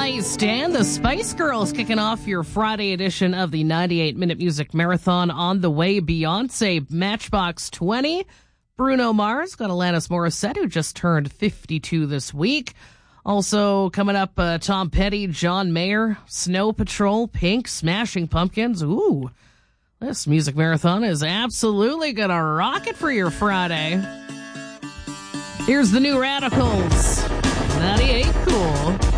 Iced and the Spice Girls kicking off your Friday edition of the 98-Minute Music Marathon. On the way, Beyonce, Matchbox 20. Bruno Mars, got Alanis Morissette, who just turned 52 this week. Also coming up, Tom Petty, John Mayer, Snow Patrol, Pink, Smashing Pumpkins. Ooh, this music marathon is absolutely gonna rock it for your Friday. Here's the New Radicals. 98 Cool.